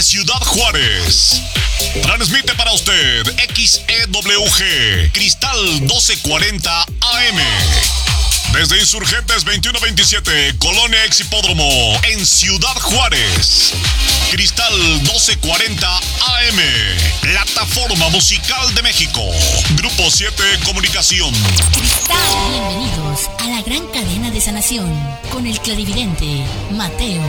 Ciudad Juárez. Transmite para usted XEWG Cristal 1240 AM. Desde Insurgentes 2127, Colonia Ex Hipódromo, en Ciudad Juárez. Cristal 1240 AM. Plataforma Musical de México. Grupo 7 Comunicación. Cristal, bienvenidos a la gran cadena de sanación con el clarividente Mateo.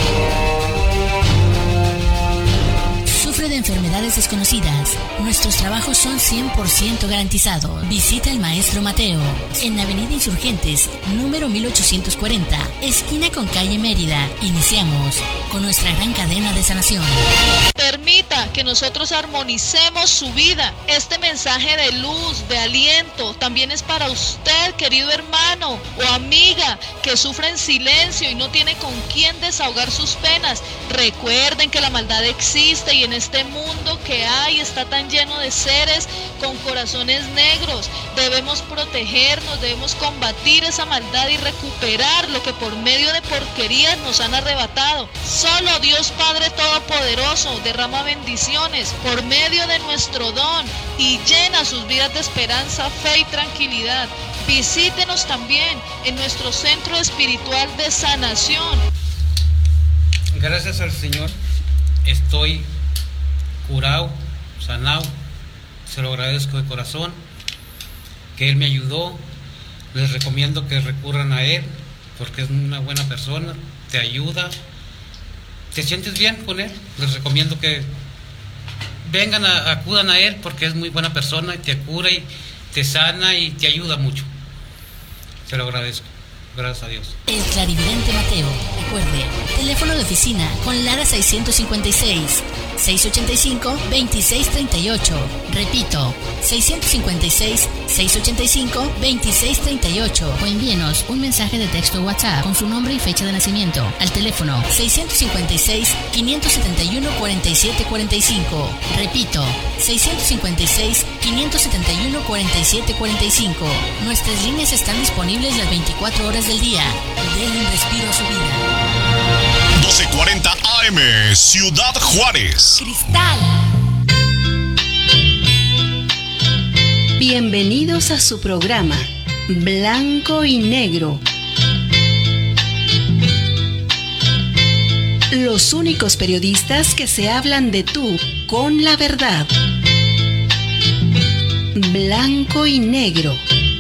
Sufre de enfermedades desconocidas. Nuestros trabajos son 100% garantizados. Visita al maestro Mateo en Avenida Insurgentes, número 1840, esquina con calle Mérida. Iniciamos con nuestra gran cadena de sanación. Permita que nosotros armonicemos su vida. Este mensaje de luz, de aliento, también es para usted, querido hermano o amiga, que sufre en silencio y no tiene con quién desahogar sus penas. Recuerden que la maldad existe y en este mundo que hay está tan lleno de seres con corazones negros. Debemos protegernos, debemos combatir esa maldad y recuperar lo que por medio de porquerías nos han arrebatado. Solo Dios Padre Todopoderoso derrama bendiciones por medio de nuestro don y llena sus vidas de esperanza, fe y tranquilidad. Visítenos también en nuestro centro espiritual de sanación. Gracias al Señor estoy curado, sanado. Se lo agradezco de corazón, que Él me ayudó. Les recomiendo que recurran a Él, porque es una buena persona, te ayuda, te sientes bien con Él. Les recomiendo que vengan, acudan a Él, porque es muy buena persona y te cura y te sana y te ayuda mucho. Se lo agradezco. Gracias a Dios. El clarividente Mateo. Recuerde, teléfono de oficina con Lara 656-685-2638. Repito, 656-685-2638. O envíenos un mensaje de texto o WhatsApp con su nombre y fecha de nacimiento al teléfono 656-571-4745. Repito, 656-571-4745. Nuestras líneas están disponibles las 24 horas del día. Den un respiro a su vida. 1240 AM, Ciudad Juárez. Cristal. Bienvenidos a su programa Blanco y Negro. Los únicos periodistas que se hablan de tú con la verdad. Blanco y Negro.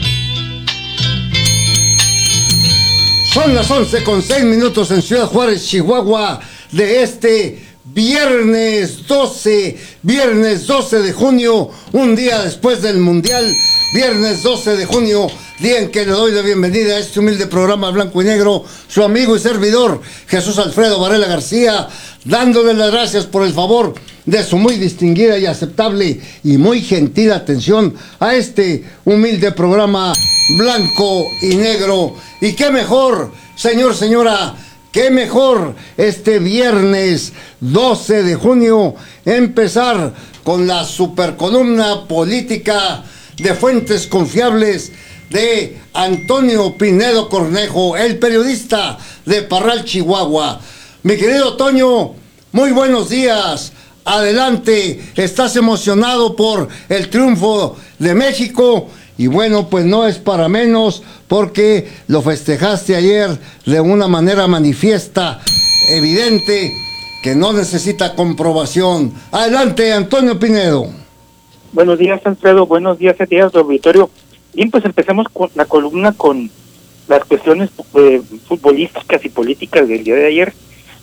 Son las 11:06 en Ciudad Juárez, Chihuahua, de este viernes 12 de junio, un día después del Mundial, viernes 12 de junio, día en que le doy la bienvenida a este humilde programa Blanco y Negro, su amigo y servidor, Jesús Alfredo Varela García, dándole las gracias por el favor de su muy distinguida y aceptable y muy gentil atención a este humilde programa Blanco y Negro. Y qué mejor, señor, señora, qué mejor este viernes 12 de junio empezar con la supercolumna política de fuentes confiables de Antonio Pinedo Cornejo, el periodista de Parral, Chihuahua. Mi querido Toño, muy buenos días. Adelante, estás emocionado por el triunfo de México y bueno, pues no es para menos porque lo festejaste ayer de una manera manifiesta, evidente, que no necesita comprobación. Adelante, Antonio Pinedo. Buenos días, Alfredo. Buenos días a ti, a tu auditorio. Bien, pues empecemos con la columna con las cuestiones futbolísticas y políticas del día de ayer.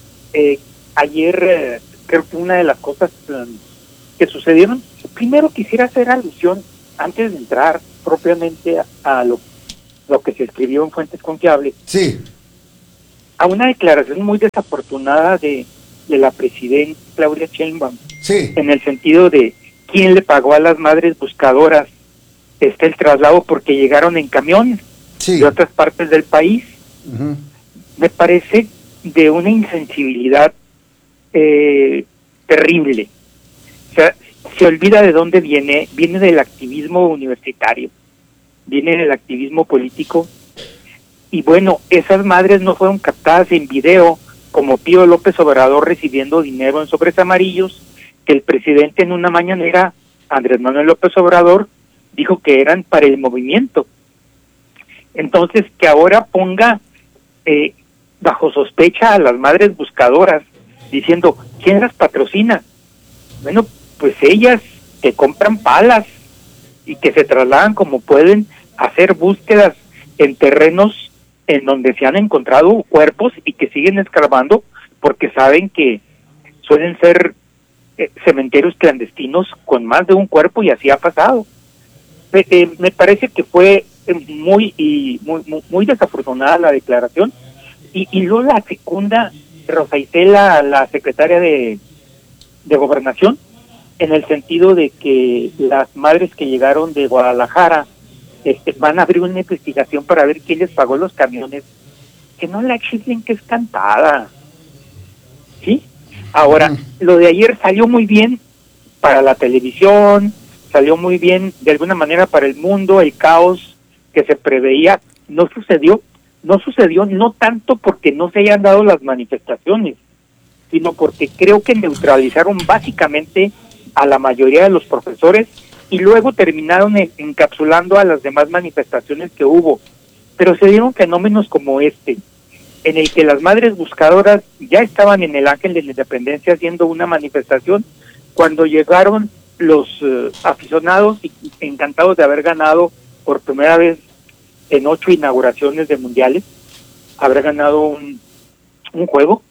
Ayer creo que una de las cosas que sucedieron, primero quisiera hacer alusión, antes de entrar propiamente a lo que se escribió en fuentes confiables, sí, a una declaración muy desafortunada de la presidenta Claudia Sheinbaum, sí, en el sentido de quién le pagó a las madres buscadoras el traslado porque llegaron en camiones sí, de otras partes del país. uh-huh. Me parece de una insensibilidad terrible. O sea, se olvida de dónde viene del activismo universitario, viene del activismo político, y bueno, esas madres no fueron captadas en video como Pío López Obrador recibiendo dinero en sobres amarillos, que el presidente en una mañanera, Andrés Manuel López Obrador, dijo que eran para el movimiento. Entonces, que ahora ponga bajo sospecha a las madres buscadoras, diciendo, ¿quién las patrocina? Bueno, pues ellas que compran palas y que se trasladan como pueden a hacer búsquedas en terrenos en donde se han encontrado cuerpos y que siguen escarbando porque saben que suelen ser cementerios clandestinos con más de un cuerpo, y así ha pasado. Me parece que fue muy desafortunada la declaración, y luego la secunda Rosa Isela, la secretaria de Gobernación, en el sentido de que las madres que llegaron de Guadalajara van a abrir una investigación para ver quién les pagó los camiones. Que no la chiflen, que es cantada, ¿sí? Ahora, lo de ayer salió muy bien para la televisión, salió muy bien de alguna manera para el mundo. El caos que se preveía no sucedió no tanto porque no se hayan dado las manifestaciones, sino porque creo que neutralizaron básicamente a la mayoría de los profesores y luego terminaron encapsulando a las demás manifestaciones que hubo. Pero se dieron fenómenos como este, en el que las madres buscadoras ya estaban en el Ángel de la Independencia haciendo una manifestación, cuando llegaron los aficionados y encantados de haber ganado por primera vez en 8 inauguraciones de mundiales, haber ganado un juego,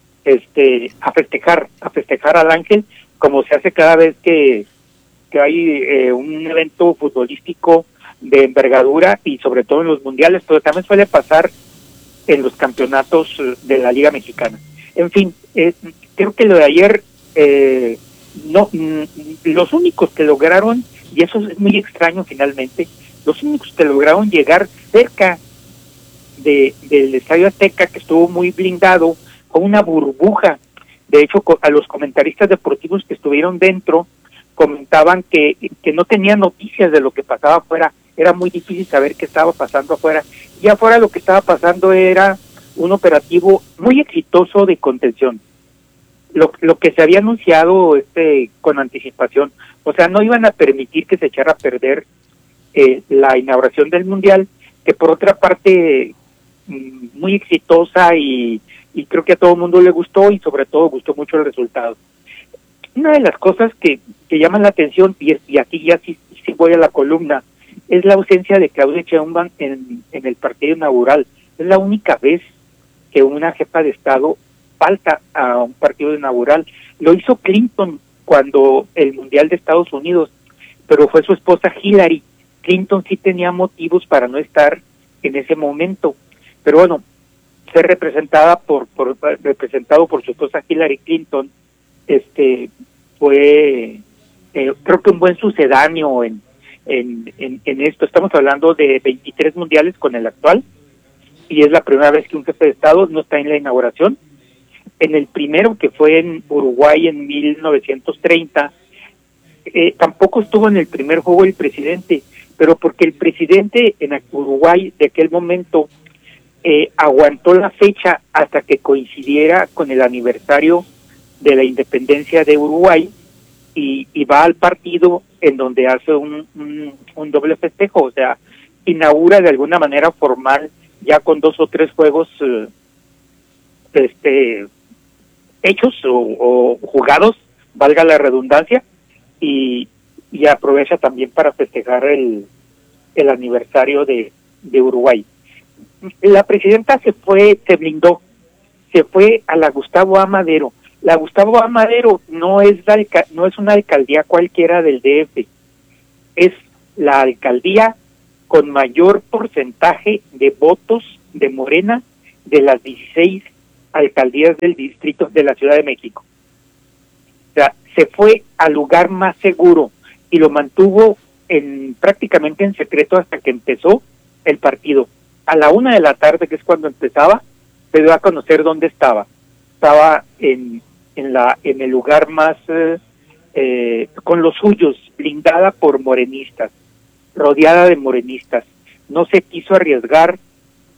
a festejar al Ángel, como se hace cada vez que hay un evento futbolístico de envergadura, y sobre todo en los mundiales, pero también suele pasar en los campeonatos de la Liga Mexicana. En fin, creo que lo de ayer, los únicos que lograron, y eso es muy extraño finalmente, los únicos que lograron llegar cerca del Estadio Azteca, que estuvo muy blindado, con una burbuja. De hecho, a los comentaristas deportivos que estuvieron dentro comentaban que no tenían noticias de lo que pasaba afuera. Era muy difícil saber qué estaba pasando afuera, y afuera lo que estaba pasando era un operativo muy exitoso de contención. Lo que se había anunciado con anticipación, o sea, no iban a permitir que se echara a perder la inauguración del Mundial, que por otra parte muy exitosa, y creo que a todo el mundo le gustó, y sobre todo gustó mucho el resultado. Una de las cosas que llaman la atención, y aquí ya sí voy a la columna, es la ausencia de Claudia Sheinbaum en el partido inaugural. Es la única vez que una jefa de Estado falta a un partido inaugural. Lo hizo Clinton cuando el Mundial de Estados Unidos, pero fue su esposa Hillary. Clinton sí tenía motivos para no estar en ese momento, pero bueno, ser representado por su esposa Hillary Clinton, fue creo que un buen sucedáneo en esto. Estamos hablando de 23 mundiales con el actual, y es la primera vez que un jefe de Estado no está en la inauguración. En el primero, que fue en Uruguay en 1930, tampoco estuvo en el primer juego el presidente, pero porque el presidente en Uruguay de aquel momento aguantó la fecha hasta que coincidiera con el aniversario de la independencia de Uruguay, y va al partido en donde hace un doble festejo, o sea, inaugura de alguna manera formal, ya con 2 o 3 juegos hechos o jugados, valga la redundancia, y aprovecha también para festejar el aniversario de Uruguay. La presidenta se blindó, se fue a la Gustavo A. Madero. La Gustavo A. Madero no es una alcaldía cualquiera del DF, es la alcaldía con mayor porcentaje de votos de Morena de las 16 alcaldías del distrito de la Ciudad de México. O sea, se fue al lugar más seguro y lo mantuvo prácticamente en secreto hasta que empezó el partido. A la 1 de la tarde, que es cuando empezaba, se dio a conocer dónde estaba. Estaba en el lugar más con los suyos, blindada por morenistas, rodeada de morenistas. No se quiso arriesgar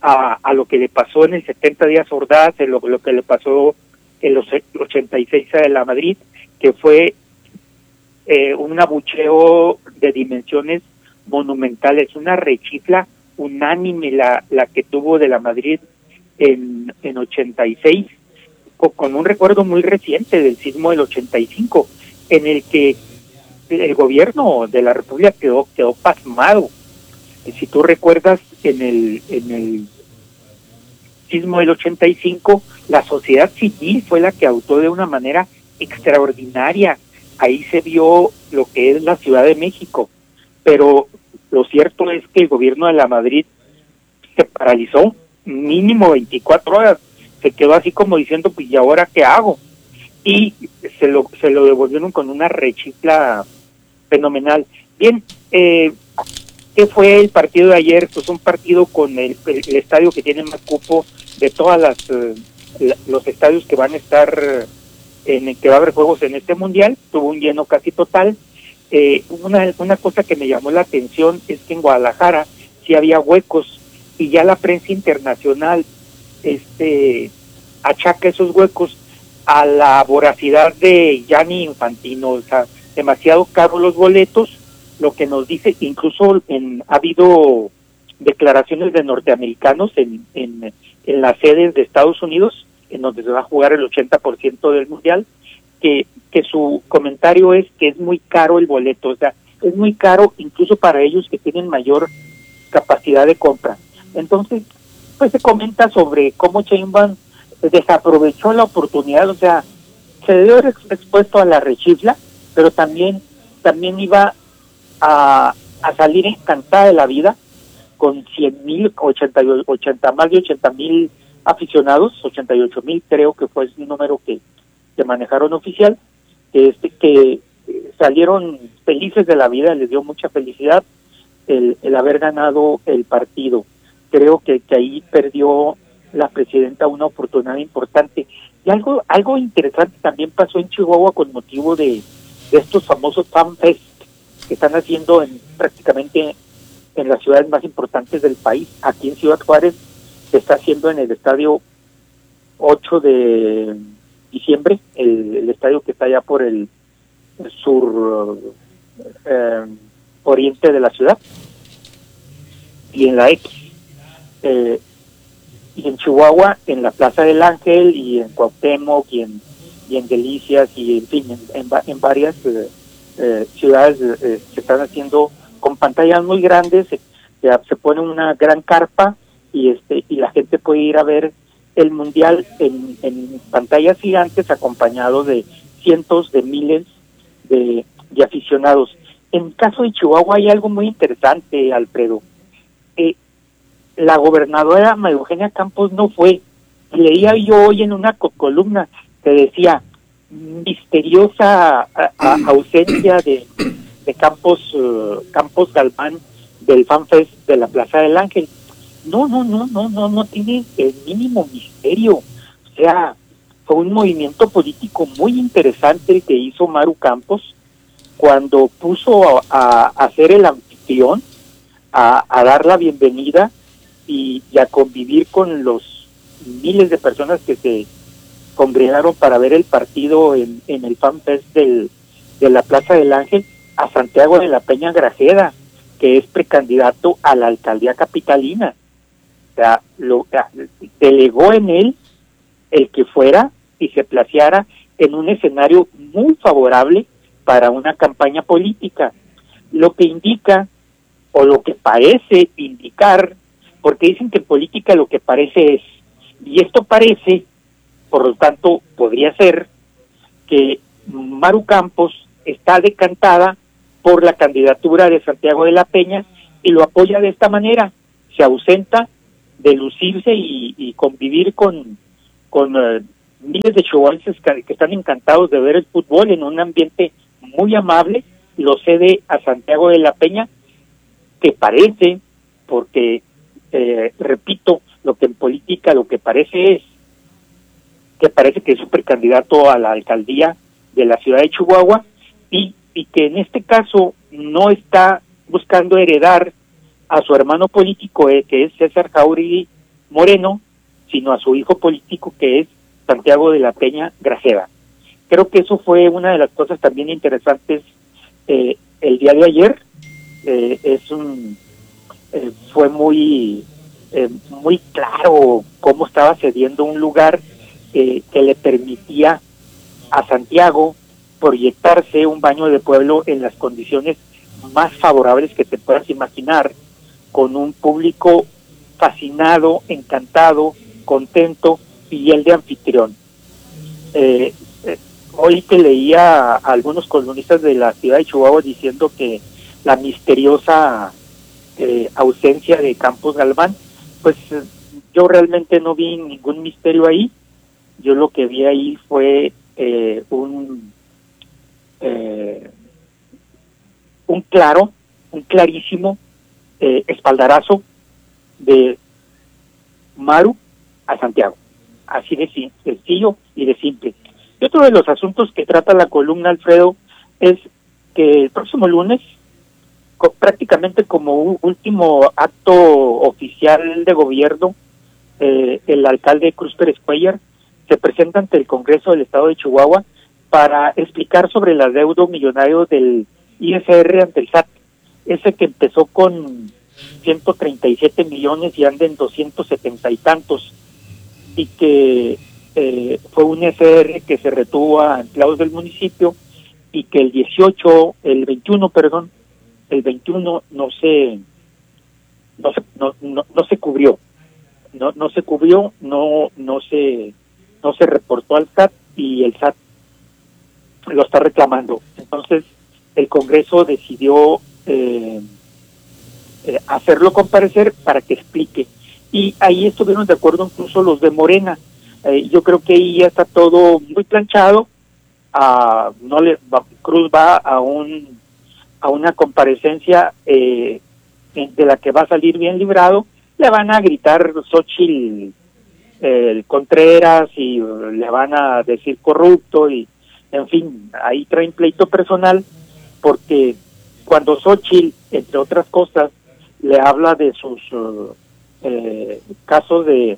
a lo que le pasó en el 70 días Ordaz, lo que le pasó en los 86 a la Madrid, que fue un abucheo de dimensiones monumentales, una rechifla unánime la que tuvo de la Madrid en 86, con un recuerdo muy reciente del sismo del 85, en el que el gobierno de la República quedó pasmado. Si tú recuerdas, en el sismo del 85, la sociedad civil fue la que actuó de una manera extraordinaria. Ahí se vio lo que es la Ciudad de México, pero lo cierto es que el gobierno de la Madrid se paralizó mínimo 24 horas, se quedó así como diciendo, pues ¿y ahora qué hago? Y se lo devolvieron con una rechifla fenomenal. Bien, ¿qué fue el partido de ayer? Pues un partido con el estadio que tiene más cupo de todas los estadios que van a estar en el que va a haber juegos en este mundial. Tuvo un lleno casi total. Una cosa que me llamó la atención es que en Guadalajara sí había huecos, y ya la prensa internacional achaca esos huecos a la voracidad de Gianni Infantino. O sea, demasiado caros los boletos, lo que nos dice, incluso ha habido declaraciones de norteamericanos en las sedes de Estados Unidos, en donde se va a jugar el 80% del mundial, que su comentario es que es muy caro el boleto. O sea, es muy caro incluso para ellos que tienen mayor capacidad de compra. Entonces, pues se comenta sobre cómo Sheinbaum desaprovechó la oportunidad. O sea, se debió haber expuesto a la rechifla, pero también iba a salir encantada de la vida con 100,000, más de 80,000 aficionados, 88,000 creo que fue el número que manejaron oficial, que salieron felices de la vida, les dio mucha felicidad el haber ganado el partido. Creo que ahí perdió la presidenta una oportunidad importante. Y algo interesante también pasó en Chihuahua con motivo de estos famosos Fan Fest que están haciendo prácticamente en las ciudades más importantes del país. Aquí en Ciudad Juárez se está haciendo en el estadio 8 de diciembre, el estadio que está allá por el sur oriente de la ciudad, y en la X. Y en Chihuahua, en la Plaza del Ángel, y en Cuauhtémoc, y en Delicias, y en fin, en varias ciudades se están haciendo con pantallas muy grandes. Se pone una gran carpa y la gente puede ir a ver el mundial en pantallas gigantes, acompañado de cientos de miles de aficionados. En el caso de Chihuahua hay algo muy interesante, Alfredo. La gobernadora María Eugenia Campos no fue. Leía yo hoy en una columna que decía misteriosa ausencia de Campos Galván del FanFest de la Plaza del Ángel. No tiene el mínimo misterio. O sea, fue un movimiento político muy interesante el que hizo Maru Campos cuando puso a ser el anfitrión, a dar la bienvenida y a convivir con los miles de personas que se congregaron para ver el partido en el FanFest de la Plaza del Ángel, a Santiago de la Peña Grajeda, que es precandidato a la alcaldía capitalina. O sea, delegó en él el que fuera y se placeara en un escenario muy favorable para una campaña política, lo que indica, o lo que parece indicar, porque dicen que en política lo que parece es, y esto parece, por lo tanto podría ser, que Maru Campos está decantada por la candidatura de Santiago de la Peña y lo apoya de esta manera, se ausenta de lucirse y convivir con miles de chihuahuenses que están encantados de ver el fútbol en un ambiente muy amable, lo cede a Santiago de la Peña, que parece, porque repito, lo que en política lo que parece es que es un precandidato a la alcaldía de la ciudad de Chihuahua, y que en este caso no está buscando heredar a su hermano político, que es César Jauregui, Moreno, sino a su hijo político, que es Santiago de la Peña Graceda. Creo que eso fue una de las cosas también interesantes el día de ayer. Fue muy claro cómo estaba cediendo un lugar que le permitía a Santiago proyectarse un baño de pueblo en las condiciones más favorables que te puedas imaginar, con un público fascinado, encantado, contento y el de anfitrión. Hoy que leía a algunos columnistas de la ciudad de Chihuahua diciendo que la misteriosa ausencia de Campos Galván, pues yo realmente no vi ningún misterio ahí. Yo lo que vi ahí fue un clarísimo espaldarazo de Maru a Santiago, así de sencillo y de simple. Y otro de los asuntos que trata la columna, Alfredo, es que el próximo lunes, prácticamente como último acto oficial de gobierno, el alcalde Cruz Pérez Cuellar se presenta ante el Congreso del Estado de Chihuahua para explicar sobre el adeudo millonario del ISR ante el SAT, ese que empezó con 137 millones y anda en 270 y tantos, y que fue un ISR que se retuvo a empleados del municipio y que el 21 no se cubrió, no se reportó al SAT y el SAT lo está reclamando. Entonces el Congreso decidió hacerlo comparecer para que explique, y ahí estuvieron de acuerdo incluso los de Morena. Yo creo que ahí ya está todo muy planchado. Cruz va a una comparecencia de la que va a salir bien librado. Le van a gritar Xóchitl Contreras y le van a decir corrupto, y en fin, ahí traen pleito personal, porque cuando Xóchitl, entre otras cosas, le habla de sus casos de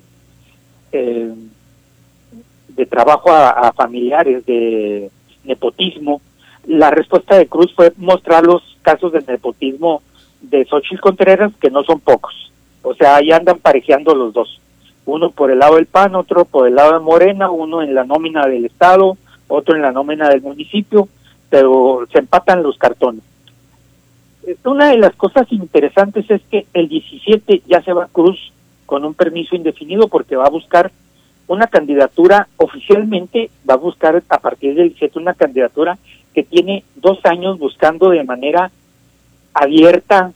trabajo a familiares, de nepotismo, la respuesta de Cruz fue mostrar los casos de nepotismo de Xóchitl Contreras, que no son pocos. O sea, ahí andan parejeando los dos. Uno por el lado del PAN, otro por el lado de Morena, uno en la nómina del Estado, otro en la nómina del municipio, pero se empatan los cartones. Una de las cosas interesantes es que el 17 ya se va Cruz con un permiso indefinido, porque va a buscar una candidatura, oficialmente va a buscar a partir del 17 una candidatura que tiene 2 años buscando de manera abierta,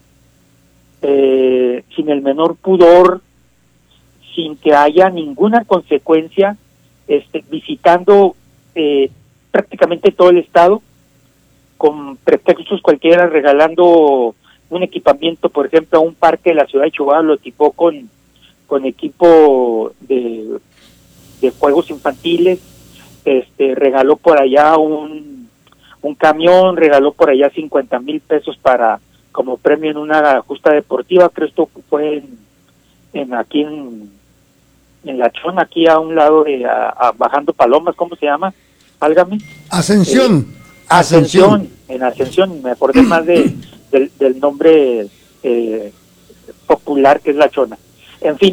sin el menor pudor, sin que haya ninguna consecuencia, visitando prácticamente todo el estado, con pretextos cualquiera, regalando un equipamiento, por ejemplo, a un parque de la ciudad de Chihuahua, lo equipó con equipo de juegos infantiles, regaló por allá un camión, regaló por allá 50,000 pesos como premio en una justa deportiva. Creo que esto fue aquí en La Chona, aquí a un lado de bajando Palomas, ¿cómo se llama? Válgame. Ascensión. En Ascensión, me acordé más del nombre popular, que es La Chona. En fin,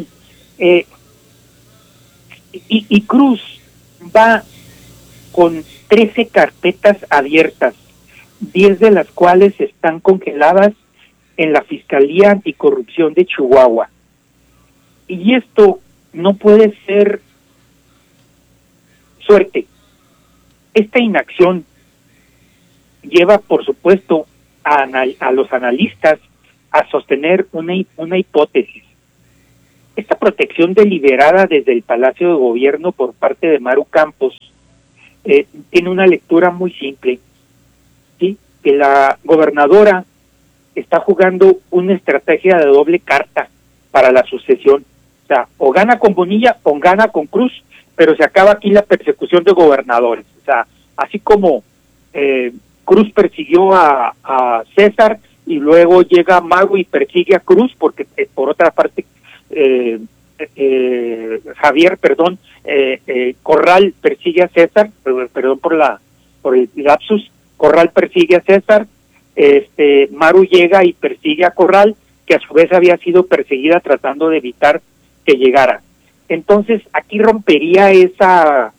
y Cruz va con 13 carpetas abiertas, 10 de las cuales están congeladas en la Fiscalía Anticorrupción de Chihuahua. Y esto no puede ser suerte. Esta inacción lleva, por supuesto, a los analistas a sostener una hipótesis. Esta protección deliberada desde el Palacio de Gobierno por parte de Maru Campos tiene una lectura muy simple, ¿sí? Que la gobernadora está jugando una estrategia de doble carta para la sucesión. O sea, o gana con Bonilla o gana con Cruz, pero se acaba aquí la persecución de gobernadores. O sea, así como Cruz persiguió a César y luego llega Maru y persigue a Cruz, porque por otra parte Corral persigue a César, perdón por el lapsus, Corral persigue a César, Maru llega y persigue a Corral, que a su vez había sido perseguida tratando de evitar que llegara. Entonces, aquí rompería esa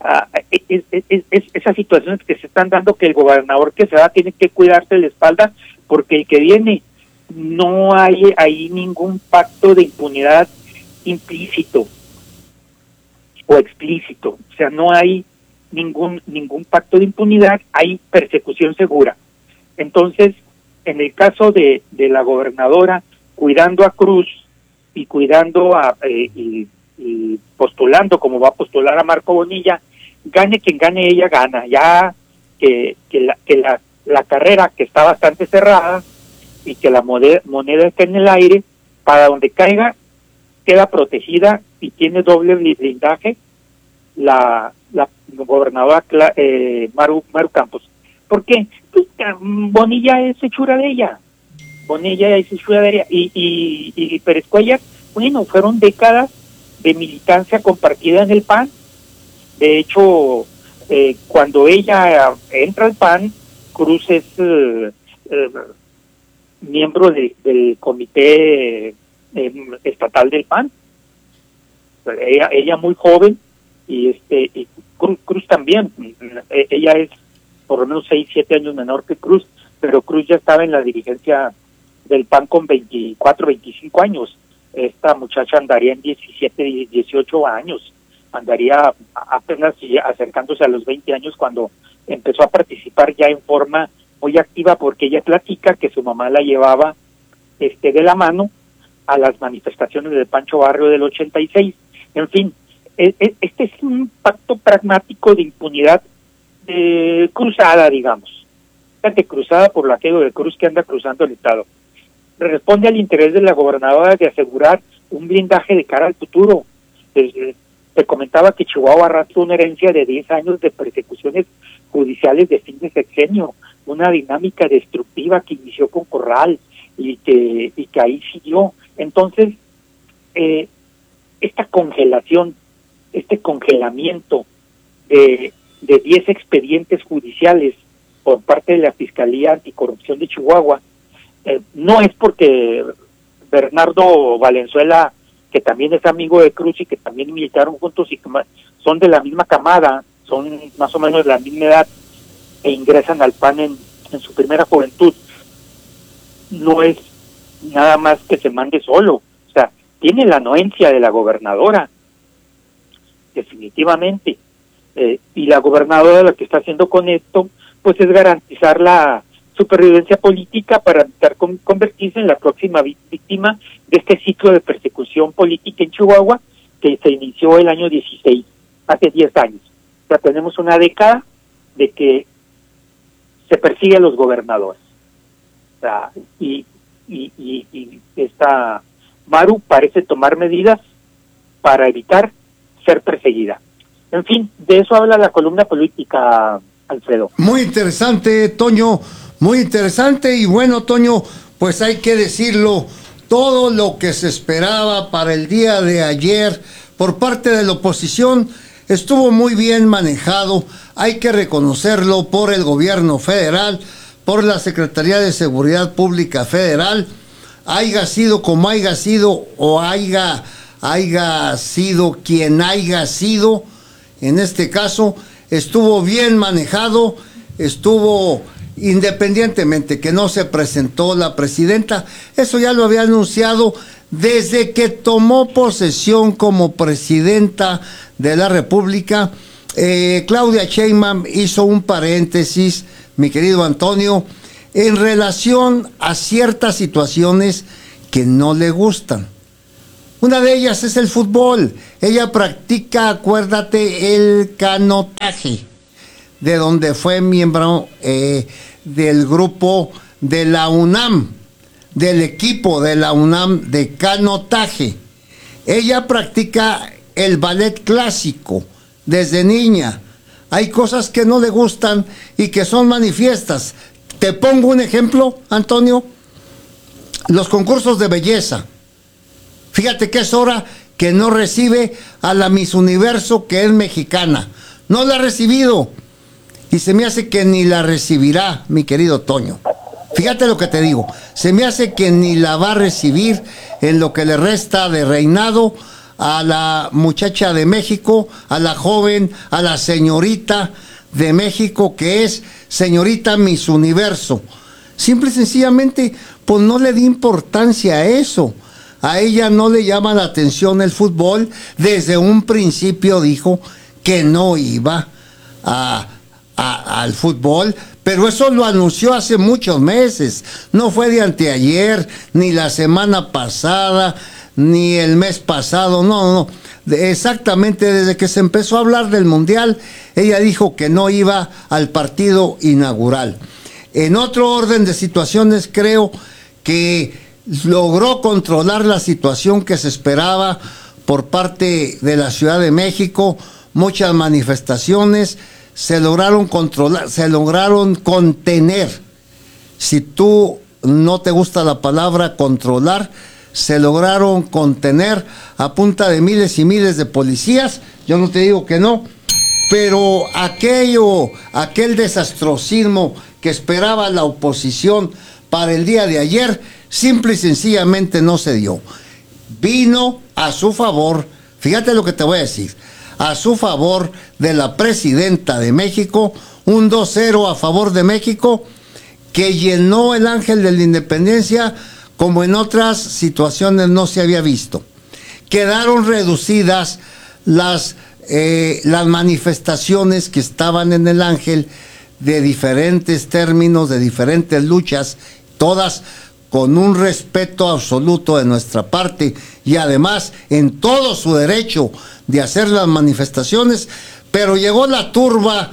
situación que se están dando, que el gobernador que se va tiene que cuidarse la espalda, porque el que viene, no hay ahí ningún pacto de impunidad implícito o explícito, o sea, no hay ningún pacto de impunidad, hay persecución segura. Entonces, en el caso de la gobernadora, cuidando a Cruz y cuidando y postulando como va a postular a Marco Bonilla, gane quien gane, ella gana. Ya que la carrera, que está bastante cerrada y que la moneda está en el aire, para donde caiga queda protegida y tiene doble blindaje la gobernadora Maru Campos. ¿Por qué? Pues Bonilla es hechura de ella. Y Pérez Cuellar, bueno, fueron décadas de militancia compartida en el PAN. De hecho, cuando ella entra al PAN, Cruz es miembro del comité estatal del PAN. Ella muy joven, y Cruz también. Ella es por lo menos 6-7 años menor que Cruz, pero Cruz ya estaba en la dirigencia del PAN con 24, 25 años. Esta muchacha andaría en 17, 18 años, andaría apenas acercándose a los 20 años cuando empezó a participar ya en forma muy activa, porque ella platica que su mamá la llevaba de la mano a las manifestaciones del Pancho Barrio del 86. En fin, este es un pacto pragmático de impunidad cruzada, digamos, cruzada por aquello de Cruz que anda cruzando el Estado. Responde al interés de la gobernadora de asegurar un blindaje de cara al futuro. Te comentaba que Chihuahua arrastra una herencia de 10 años de persecuciones judiciales de fin de sexenio, una dinámica destructiva que inició con Corral y que ahí siguió. Entonces, esta congelación, este congelamiento de 10 expedientes judiciales por parte de la Fiscalía Anticorrupción de Chihuahua, no es porque Bernardo Valenzuela, que también es amigo de Cruz y que también militaron juntos y que son de la misma camada, son más o menos de la misma edad e ingresan al PAN en su primera juventud, no es nada más que se mande solo. O sea, tiene la anuencia de la gobernadora, definitivamente. Y la gobernadora lo que está haciendo con esto, pues es garantizar la supervivencia política para evitar convertirse en la próxima víctima de este ciclo de persecución política en Chihuahua que se inició el año 16, hace 10 años. O sea, tenemos una década de que se persigue a los gobernadores. O sea, y esta Maru parece tomar medidas para evitar ser perseguida. En fin, de eso habla la columna política, Alfredo. Muy interesante, Toño, muy interesante. Y bueno, Toño, pues hay que decirlo, todo lo que se esperaba para el día de ayer por parte de la oposición estuvo muy bien manejado, hay que reconocerlo, por el gobierno federal, por la Secretaría de Seguridad Pública Federal, haya sido como haya sido o haya sido quien haya sido. En este caso, estuvo bien manejado, estuvo independientemente que no se presentó la presidenta, eso ya lo había anunciado desde que tomó posesión como presidenta de la República. Claudia Sheinbaum hizo un paréntesis, mi querido Antonio, en relación a ciertas situaciones que no le gustan. Una de ellas es el fútbol. Ella practica, acuérdate, el canotaje, de donde fue miembro del grupo de la UNAM, del equipo de la UNAM de canotaje. Ella practica el ballet clásico desde niña. Hay cosas que no le gustan y que son manifiestas. Te pongo un ejemplo, Antonio. Los concursos de belleza. Fíjate que es hora que no recibe a la Miss Universo, que es mexicana. No la ha recibido. Y se me hace que ni la recibirá, mi querido Toño. Fíjate lo que te digo. Se me hace que ni la va a recibir en lo que le resta de reinado a la muchacha de México, a la joven, a la señorita de México, que es señorita Miss Universo. Simple y sencillamente, pues no le di importancia a eso. A ella no le llama la atención el fútbol. Desde un principio dijo que no iba al fútbol, pero eso lo anunció hace muchos meses. No fue de anteayer, ni la semana pasada, ni el mes pasado, no. Exactamente desde que se empezó a hablar del Mundial, ella dijo que no iba al partido inaugural. En otro orden de situaciones, creo que logró controlar la situación que se esperaba por parte de la Ciudad de México. Muchas manifestaciones se lograron controlar, se lograron contener. Si tú no te gusta la palabra controlar, se lograron contener a punta de miles y miles de policías. Yo no te digo que no, pero aquel desastrosismo que esperaba la oposición para el día de ayer, simple y sencillamente no se dio. Vino a su favor, fíjate lo que te voy a decir, a su favor de la presidenta de México, un 2-0 a favor de México, que llenó el Ángel de la Independencia como en otras situaciones no se había visto. Quedaron reducidas las manifestaciones que estaban en el Ángel, de diferentes términos, de diferentes luchas, todas con un respeto absoluto de nuestra parte y además en todo su derecho de hacer las manifestaciones, pero llegó la turba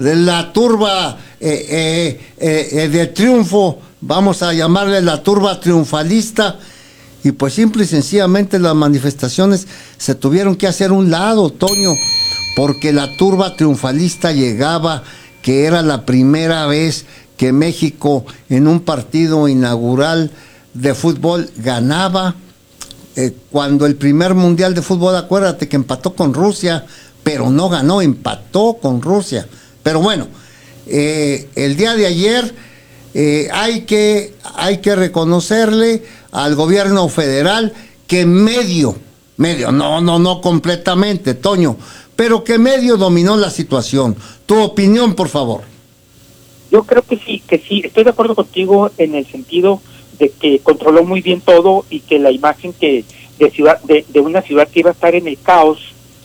de triunfo, vamos a llamarle la turba triunfalista, y pues simple y sencillamente las manifestaciones se tuvieron que hacer un lado, Toño, porque la turba triunfalista llegaba, que era la primera vez que México en un partido inaugural de fútbol ganaba. Cuando el primer mundial de fútbol, acuérdate que empató con Rusia, pero no ganó, empató con Rusia. Pero bueno, el día de ayer hay que reconocerle al gobierno federal que medio, no completamente, Toño, pero que medio dominó la situación. Tu opinión, por favor. Yo creo que sí, estoy de acuerdo contigo en el sentido de que controló muy bien todo y que la imagen de una ciudad que iba a estar en el caos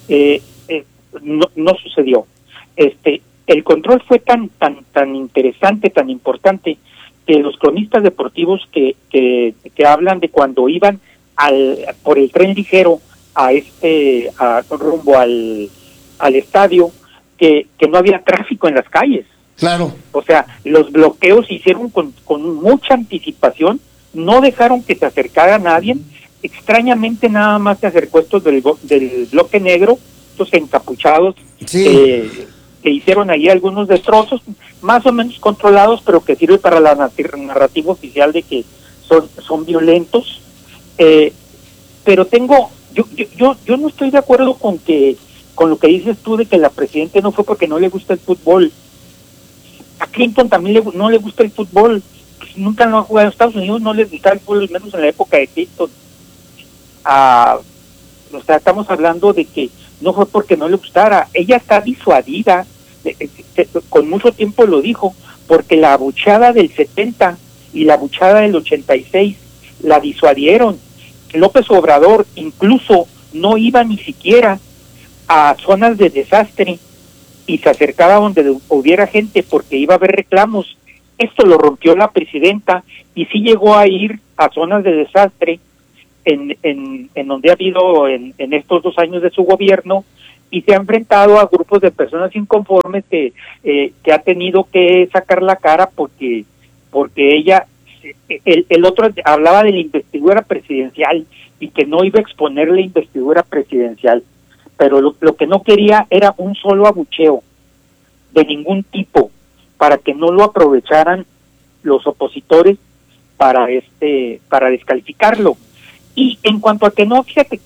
no sucedió. El control fue tan interesante, tan importante, que los cronistas deportivos que hablan de cuando iban por el tren ligero rumbo al estadio, que no había tráfico en las calles. Claro. O sea, los bloqueos se hicieron con mucha anticipación, no dejaron que se acercara a nadie. Extrañamente nada más se acercó estos del bloque negro, estos encapuchados, sí, que hicieron ahí algunos destrozos, más o menos controlados, pero que sirve para la narrativa oficial de que son violentos. Pero yo no estoy de acuerdo con lo que dices tú de que la presidenta no fue porque no le gusta el fútbol. A Clinton también no le gusta el fútbol, pues nunca lo ha jugado en Estados Unidos, no les gusta el fútbol, al menos en la época de Clinton. O sea, estamos hablando de que no fue porque no le gustara, ella está disuadida, con mucho tiempo lo dijo, porque la abuchada del 70 y la abuchada del 86 la disuadieron. López Obrador incluso no iba ni siquiera a zonas de desastre y se acercaba donde hubiera gente porque iba a haber reclamos. Esto lo rompió la presidenta y sí llegó a ir a zonas de desastre en donde ha habido en estos 2 años de su gobierno, y se ha enfrentado a grupos de personas inconformes que ha tenido que sacar la cara porque ella, el otro hablaba de la investidura presidencial y que no iba a exponer la investidura presidencial, pero lo que no quería era un solo abucheo de ningún tipo, para que no lo aprovecharan los opositores para descalificarlo. Y en cuanto a que no, fíjate,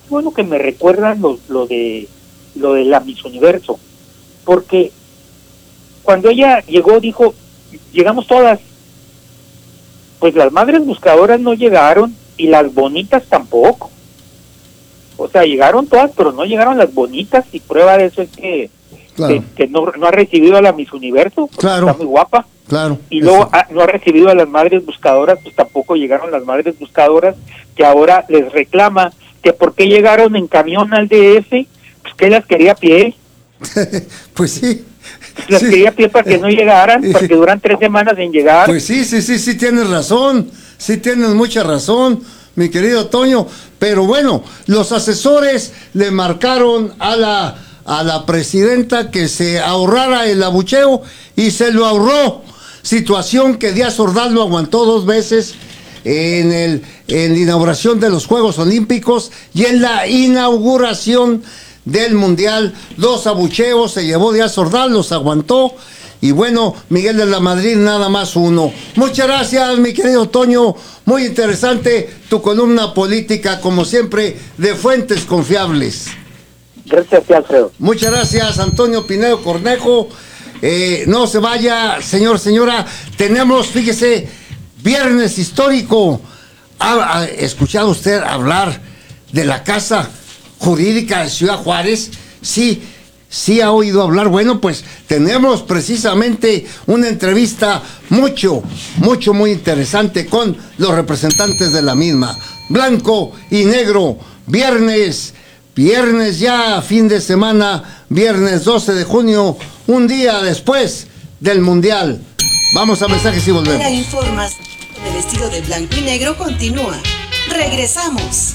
bueno que me recuerda lo de la Miss Universo, porque cuando ella llegó dijo, llegamos todas, pues las madres buscadoras no llegaron y las bonitas tampoco. O sea, llegaron todas, pero no llegaron las bonitas, y prueba de eso es que Claro. que no ha recibido a la Miss Universo, Claro. está muy guapa. Claro. Y luego no ha recibido a las madres buscadoras, pues tampoco llegaron las madres buscadoras, que ahora les reclama que por qué llegaron en camión al DF, pues que las quería a pie, Pues sí. las Sí. quería a pie para que no llegaran, porque duran 3 semanas en llegar. Pues sí, tienes razón, sí tienes mucha razón, mi querido Toño, pero bueno, los asesores le marcaron a la presidenta que se ahorrara el abucheo y se lo ahorró, situación que Díaz Ordaz lo aguantó 2 veces en la inauguración de los Juegos Olímpicos y en la inauguración del Mundial. 2 abucheos se llevó Díaz Ordaz, los aguantó. Y bueno, Miguel de la Madrid nada más 1. Muchas gracias, mi querido Toño. Muy interesante tu columna política, como siempre, de fuentes confiables. Gracias, Alfredo. Muchas gracias, Antonio Pinedo Cornejo. No se vaya, señora. Tenemos, fíjese, viernes histórico. ¿Ha escuchado usted hablar de la Casa Jurídica de Ciudad Juárez? Sí ha oído hablar. Bueno, pues tenemos precisamente una entrevista muy interesante con los representantes de la misma. Blanco y negro, viernes ya, fin de semana, viernes 12 de junio, un día después del Mundial. Vamos a mensajes y volvemos. La información del estilo de blanco y negro continúa. Regresamos.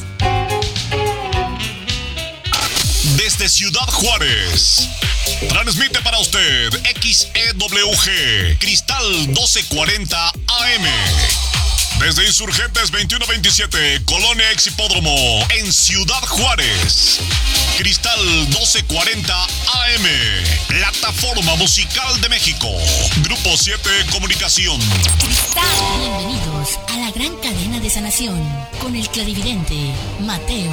Desde Ciudad Juárez, transmite para usted XEWG Cristal 1240 AM. Desde Insurgentes 2127, Colonia Ex Hipódromo, en Ciudad Juárez. Cristal 1240 AM, Plataforma Musical de México. Grupo 7 Comunicación. Bienvenidos a la gran cadena de sanación con el clarividente Mateo.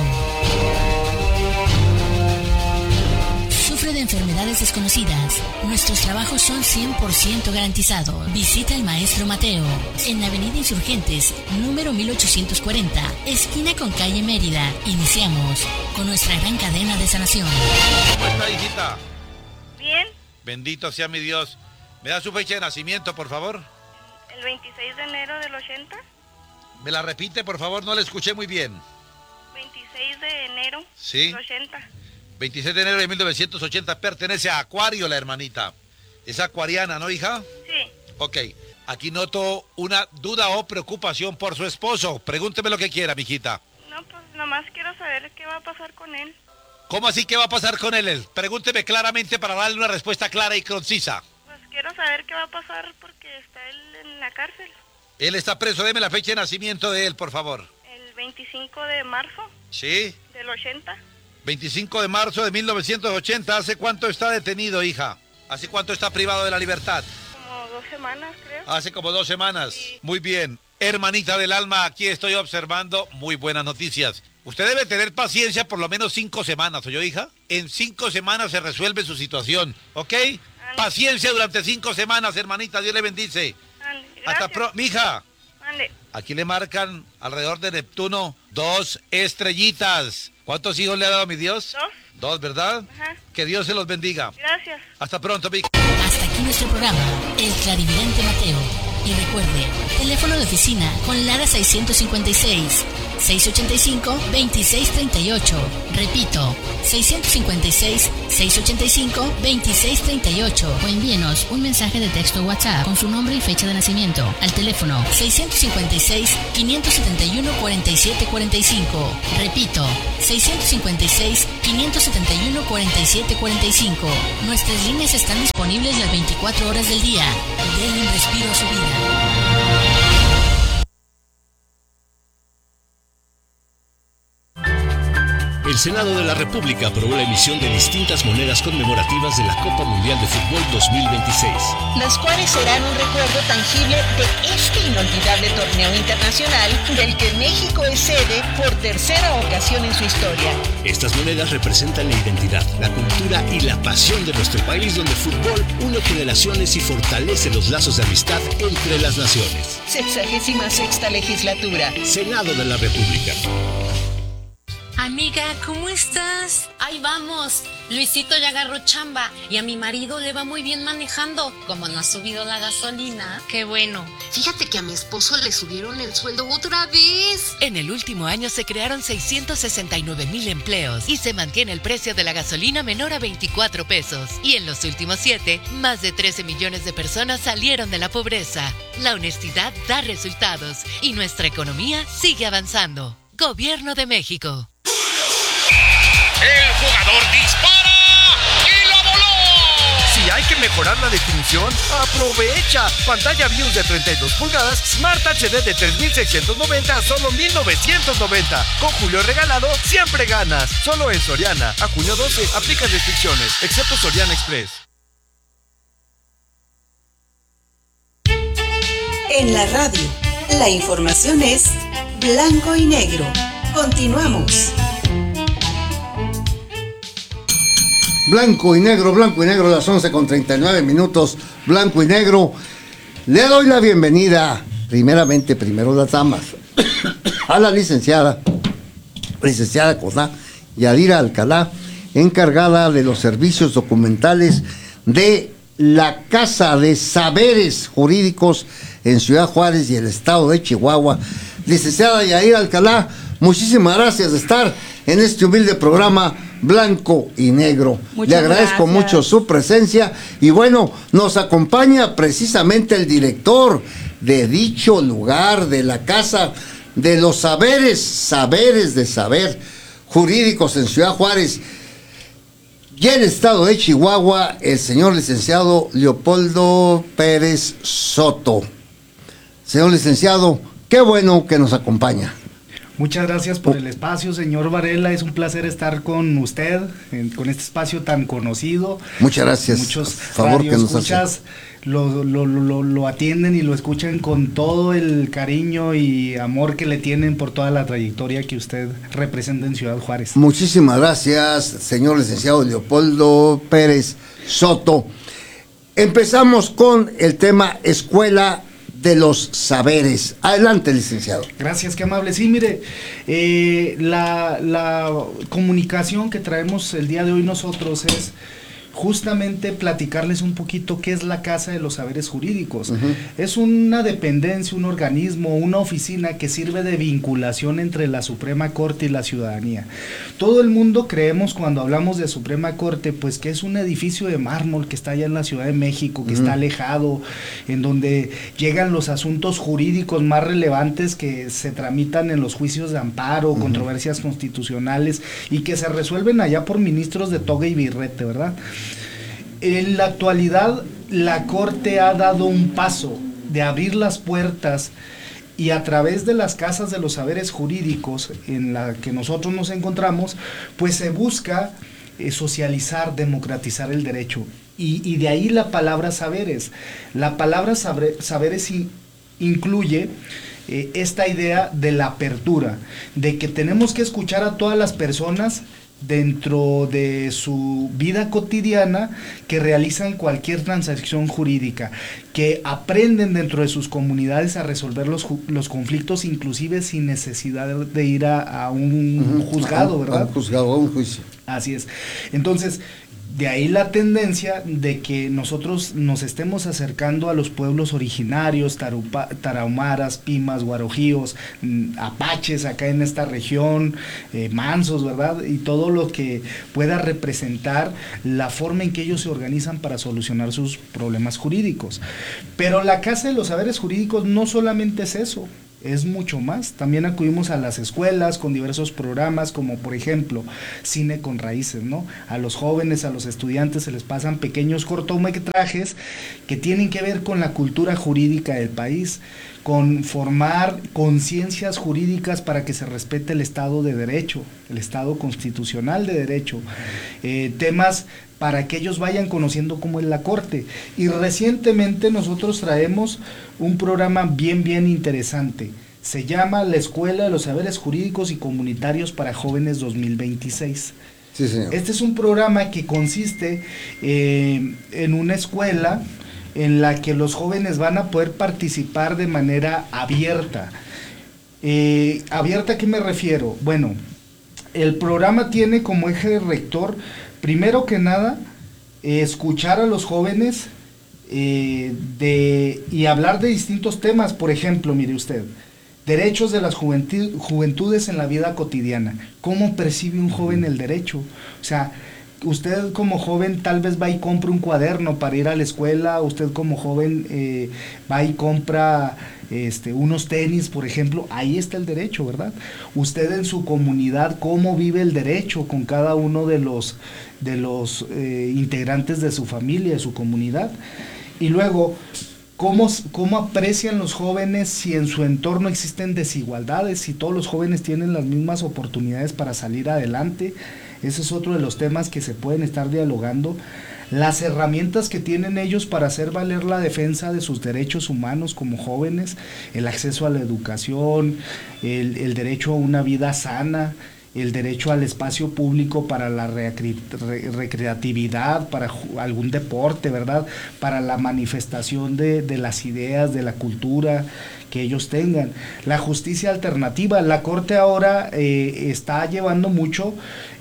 Sufre de enfermedades desconocidas. Nuestros trabajos son 100% garantizados. Visita al maestro Mateo en Avenida Insurgentes, número 1840, esquina con calle Mérida. Iniciamos con nuestra gran cadena de sanación. ¿Cómo está, hijita? Bien, Bendito sea mi Dios. ¿Me da su fecha de nacimiento, por favor? el 26 de enero del 80. ¿Me la repite, por favor? No la escuché muy bien. 26 de enero Sí. del 80. 26 de enero de 1980. Pertenece a Acuario, la hermanita. Es acuariana, ¿no, hija? Sí, Ok. Aquí noto una duda o preocupación por su esposo. Pregúnteme lo que quiera, mijita. no, pues nomás quiero saber qué va a pasar con él. ¿Cómo así que va a pasar con él? Pregúnteme claramente para darle una respuesta clara y concisa. Pues quiero saber qué va a pasar porque está él en la cárcel. Él está preso. Deme la fecha de nacimiento de él, por favor. El 25 de marzo ¿Sí? del 80. 25 de marzo de 1980. ¿Hace cuánto está detenido, hija? ¿Hace cuánto está privado de la libertad? Como 2 semanas, creo. Hace como 2 semanas. Sí. Muy bien. Hermanita del alma, aquí estoy observando muy buenas noticias. Usted debe tener paciencia por lo menos 5 semanas, ¿oyó, hija? En 5 semanas se resuelve su situación, ¿ok? Paciencia durante 5 semanas, hermanita. Dios le bendice. Ande, Hasta gracias. mija. Ande, Aquí le marcan alrededor de Neptuno 2 estrellitas. ¿Cuántos hijos le ha dado mi Dios? 2. 2, ¿verdad? Ajá. Que Dios se los bendiga. Gracias. Hasta pronto, mija. Hasta aquí nuestro programa, El Clarividente Mateo. Y recuerde, teléfono de oficina con Lara 656 685-2638. Repito, 656-685-2638. O envíenos un mensaje de texto WhatsApp con su nombre y fecha de nacimiento al teléfono 656-571-4745. Repito, 656-571-4745. Nuestras líneas están disponibles las 24 horas del día. Denle un respiro a su vida. El Senado de la República aprobó la emisión de distintas monedas conmemorativas de la Copa Mundial de Fútbol 2026. Las cuales serán un recuerdo tangible de este inolvidable torneo internacional del que México es sede por tercera ocasión en su historia. Estas monedas representan la identidad, la cultura y la pasión de nuestro país, donde el fútbol une generaciones y fortalece los lazos de amistad entre las naciones. 66ª legislatura. Senado de la República. Amiga, ¿cómo estás? Ahí vamos. Luisito ya agarró chamba y a mi marido le va muy bien manejando. Como no ha subido la gasolina. Qué bueno. Fíjate que a mi esposo le subieron el sueldo otra vez. En el último año se crearon 669,000 empleos y se mantiene el precio de la gasolina menor a 24 pesos. Y en los últimos 7, más de 13 millones de personas salieron de la pobreza. La honestidad da resultados y nuestra economía sigue avanzando. Gobierno de México. El jugador dispara y la voló. Si hay que mejorar la definición, aprovecha. Pantalla BIOS de 32 pulgadas, Smart HD de 3,690 a solo 1,990. Con Julio regalado, siempre ganas. Solo en Soriana. A junio 12, aplica restricciones, excepto Soriana Express. En la radio, la información es blanco y negro. Continuamos. Blanco y negro, las 11:39 minutos, blanco y negro. Le doy la bienvenida, primero las damas, a la licenciada Cosá Yadira Alcalá, encargada de los servicios documentales de la Casa de Saberes Jurídicos en Ciudad Juárez y el estado de Chihuahua. Licenciada Yadira Alcalá, muchísimas gracias de estar en este humilde programa Blanco y Negro. Le agradezco mucho su presencia y bueno, nos acompaña precisamente el director de dicho lugar, de la Casa de los Saberes de Saber Jurídicos en Ciudad Juárez y el estado de Chihuahua, el señor licenciado Leopoldo Pérez Soto. Señor licenciado, qué bueno que nos acompaña. Muchas gracias por el espacio, señor Varela. Es un placer estar con usted, con este espacio tan conocido. Muchas gracias. Muchos radioescuchas lo atienden y lo escuchan con todo el cariño y amor que le tienen por toda la trayectoria que usted representa en Ciudad Juárez. Muchísimas gracias, señor licenciado Leopoldo Pérez Soto. Empezamos con el tema Escuela de los Saberes. Adelante, licenciado. Gracias, qué amable. Sí, mire, la comunicación que traemos el día de hoy nosotros es justamente platicarles un poquito qué es la Casa de los Saberes Jurídicos. Es una dependencia, un organismo, una oficina que sirve de vinculación entre la Suprema Corte y la ciudadanía. Todo el mundo creemos cuando hablamos de Suprema Corte, pues que es un edificio de mármol que está allá en la Ciudad de México, que está alejado, en donde llegan los asuntos jurídicos más relevantes que se tramitan en los juicios de amparo, controversias constitucionales, y que se resuelven allá por ministros de toga y birrete, ¿verdad? En la actualidad, la Corte ha dado un paso de abrir las puertas y a través de las casas de los saberes jurídicos en la que nosotros nos encontramos, pues se busca socializar, democratizar el derecho. Y de ahí la palabra saberes. La palabra saberes incluye esta idea de la apertura, de que tenemos que escuchar a todas las personas dentro de su vida cotidiana que realizan cualquier transacción jurídica, que aprenden dentro de sus comunidades a resolver los conflictos, inclusive sin necesidad de ir a un juzgado, ¿verdad? A un juzgado, a un juicio. Así es. Entonces, de ahí la tendencia de que nosotros nos estemos acercando a los pueblos originarios, tarahumaras, pimas, guarojíos, apaches acá en esta región, mansos, ¿verdad? Y todo lo que pueda representar la forma en que ellos se organizan para solucionar sus problemas jurídicos. Pero la Casa de los Saberes Jurídicos no solamente es eso, es mucho más. También acudimos a las escuelas con diversos programas, como por ejemplo Cine con Raíces, ¿no? A los jóvenes, a los estudiantes se les pasan pequeños cortometrajes que tienen que ver con la cultura jurídica del país, con formar conciencias jurídicas para que se respete el Estado de Derecho, el Estado constitucional de Derecho, temas para que ellos vayan conociendo cómo es la Corte. Y recientemente nosotros traemos un programa bien interesante. Se llama La Escuela de los Saberes Jurídicos y Comunitarios para Jóvenes 2026. Sí, señor. Este es un programa que consiste en una escuela en la que los jóvenes van a poder participar de manera abierta. ¿Abierta a qué me refiero? Bueno, el programa tiene como eje rector, primero que nada, escuchar a los jóvenes y hablar de distintos temas. Por ejemplo, mire usted, derechos de las juventudes en la vida cotidiana. ¿Cómo percibe un joven el derecho? O sea, usted como joven tal vez va y compra un cuaderno para ir a la escuela, usted como joven va y compra unos tenis, por ejemplo, ahí está el derecho, ¿verdad? Usted en su comunidad, ¿cómo vive el derecho con cada uno de los integrantes de su familia, de su comunidad? Y luego, ¿cómo aprecian los jóvenes si en su entorno existen desigualdades, si todos los jóvenes tienen las mismas oportunidades para salir adelante? Ese es otro de los temas que se pueden estar dialogando. Las herramientas que tienen ellos para hacer valer la defensa de sus derechos humanos como jóvenes, el acceso a la educación, el derecho a una vida sana, el derecho al espacio público para la recreatividad, para algún deporte, ¿verdad? Para la manifestación de las ideas, de la cultura que ellos tengan. La justicia alternativa, la Corte ahora está llevando mucho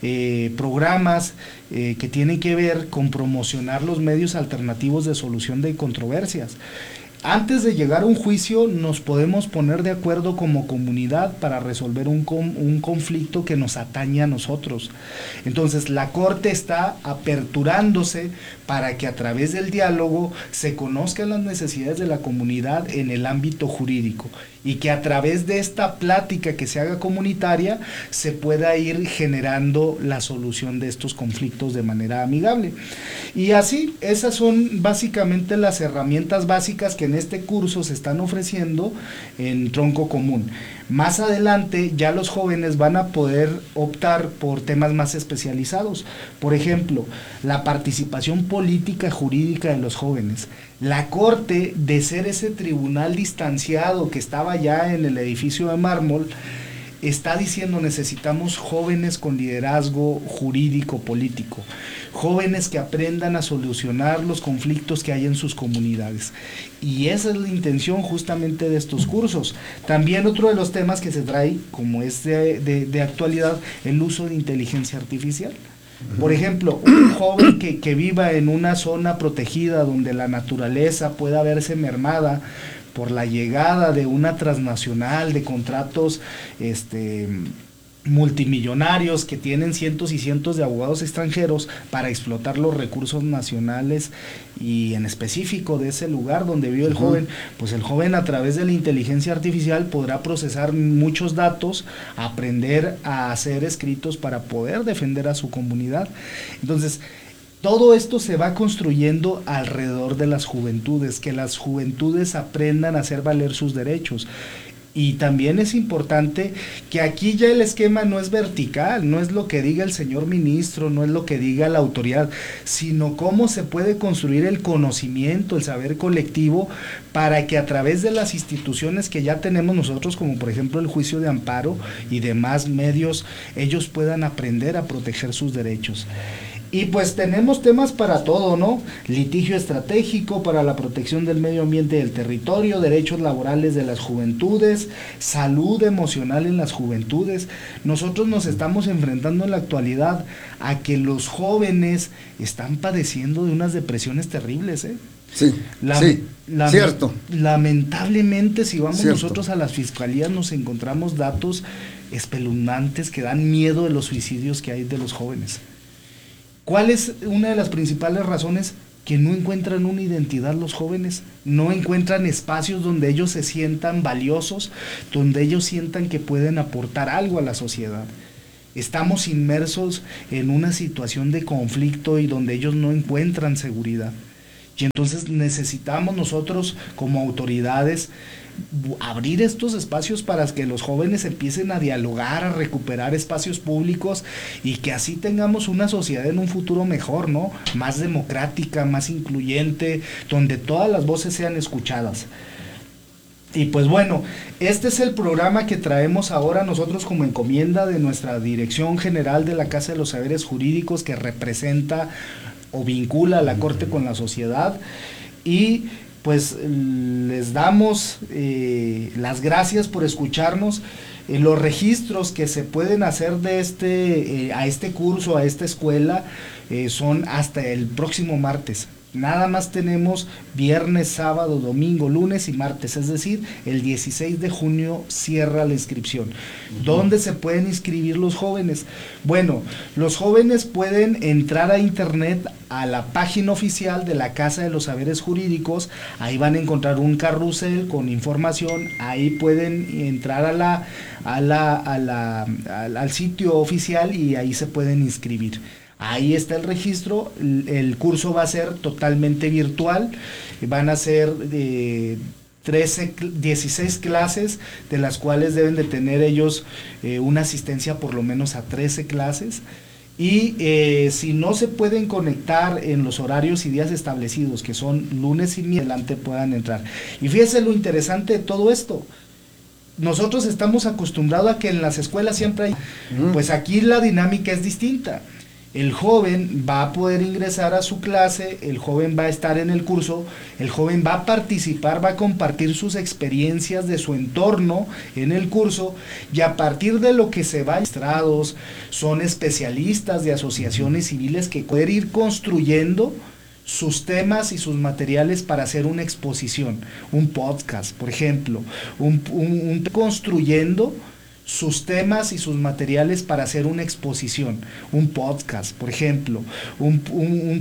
programas que tienen que ver con promocionar los medios alternativos de solución de controversias. Antes de llegar a un juicio nos podemos poner de acuerdo como comunidad para resolver un conflicto que nos atañe a nosotros. Entonces la Corte está aperturándose para que a través del diálogo se conozcan las necesidades de la comunidad en el ámbito jurídico y que a través de esta plática que se haga comunitaria se pueda ir generando la solución de estos conflictos de manera amigable. Y así, esas son básicamente las herramientas básicas que en este curso se están ofreciendo en tronco común. Más adelante ya los jóvenes van a poder optar por temas más especializados. Por ejemplo, la participación política jurídica de los jóvenes. La Corte, de ser ese tribunal distanciado que estaba ya en el edificio de mármol, está diciendo necesitamos jóvenes con liderazgo jurídico político, jóvenes que aprendan a solucionar los conflictos que hay en sus comunidades. Y esa es la intención justamente de estos cursos. También otro de los temas que se trae, como es de actualidad, el uso de inteligencia artificial. Por ejemplo, un joven que viva en una zona protegida donde la naturaleza pueda verse mermada por la llegada de una transnacional, de contratos multimillonarios que tienen cientos y cientos de abogados extranjeros para explotar los recursos nacionales y en específico de ese lugar donde vive el joven, pues el joven a través de la inteligencia artificial podrá procesar muchos datos, aprender a hacer escritos para poder defender a su comunidad. Entonces, todo esto se va construyendo alrededor de las juventudes, que las juventudes aprendan a hacer valer sus derechos. Y también es importante que aquí ya el esquema no es vertical, no es lo que diga el señor ministro, no es lo que diga la autoridad, sino cómo se puede construir el conocimiento, el saber colectivo, para que a través de las instituciones que ya tenemos nosotros, como por ejemplo el juicio de amparo y demás medios, ellos puedan aprender a proteger sus derechos. Y pues tenemos temas para todo, ¿no? Litigio estratégico para la protección del medio ambiente y del territorio, derechos laborales de las juventudes, salud emocional en las juventudes. Nosotros nos estamos enfrentando en la actualidad a que los jóvenes están padeciendo de unas depresiones terribles, ¿eh? Sí, cierto. Lamentablemente, si vamos cierto. Nosotros a las fiscalías nos encontramos datos espeluznantes que dan miedo de los suicidios que hay de los jóvenes. ¿Cuál es una de las principales razones? Que no encuentran una identidad los jóvenes, no encuentran espacios donde ellos se sientan valiosos, donde ellos sientan que pueden aportar algo a la sociedad. Estamos inmersos en una situación de conflicto y donde ellos no encuentran seguridad. Y entonces necesitamos nosotros como autoridades abrir estos espacios para que los jóvenes empiecen a dialogar, a recuperar espacios públicos y que así tengamos una sociedad en un futuro mejor, ¿no? Más democrática, más incluyente, donde todas las voces sean escuchadas. Y pues bueno, este es el programa que traemos ahora nosotros como encomienda de nuestra Dirección General de la Casa de los Saberes Jurídicos, que representa o vincula a la Corte con la sociedad, y pues les damos las gracias por escucharnos. Los registros que se pueden hacer de a este curso, a esta escuela, son hasta el próximo martes. Nada más tenemos viernes, sábado, domingo, lunes y martes, es decir, el 16 de junio cierra la inscripción. ¿Dónde se pueden inscribir los jóvenes? Bueno, los jóvenes pueden entrar a internet a la página oficial de la Casa de los Saberes Jurídicos. Ahí van a encontrar un carrusel con información. Ahí pueden entrar al sitio oficial y ahí se pueden inscribir. Ahí está el registro. El curso va a ser totalmente virtual. Van a ser 16 clases, de las cuales deben de tener ellos una asistencia por lo menos a 13 clases. Y si no se pueden conectar en los horarios y días establecidos, que son lunes y miércoles, adelante puedan entrar. Y fíjense lo interesante de todo esto. Nosotros estamos acostumbrados a que en las escuelas siempre hay, pues aquí la dinámica es distinta. El joven va a poder ingresar a su clase, el joven va a estar en el curso, el joven va a participar, va a compartir sus experiencias de su entorno en el curso, y a partir de lo que se va magistrados, son especialistas de asociaciones civiles que pueden ir construyendo sus temas y sus materiales para hacer una exposición, un podcast, por ejemplo, construyendo sus temas y sus materiales para hacer una exposición, un podcast, por ejemplo, un